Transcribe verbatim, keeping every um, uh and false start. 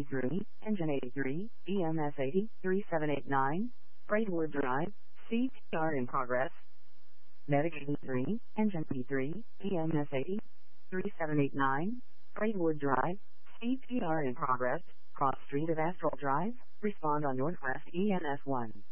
eighty-three, Engine eighty-three, E M S eighty, three seven eight nine, Braidwood Drive, C P R in progress. Medic eighty-three, Engine eighty-three, E M S eighty, three seven eight nine, Braidwood Drive, C P R in progress, cross street of Astral Drive, respond on Northwest E N S one.